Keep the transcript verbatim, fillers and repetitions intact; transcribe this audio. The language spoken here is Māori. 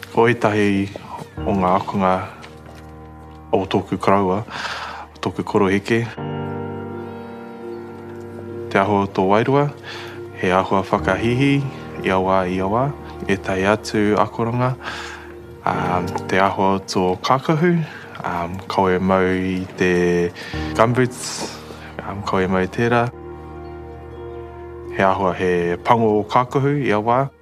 Ko etahi o ngā akonga o tōku karaua, o tōku koroheke. Te aho o tō wairua, he āhua whakahihi, ia wā, ia wā, ētahi atu akoranga. Um, te aho o tō kākahu, um, kaue mau i te gumboots, um, kaue mau tērā. He āhua he pango o kākahu, ia wā.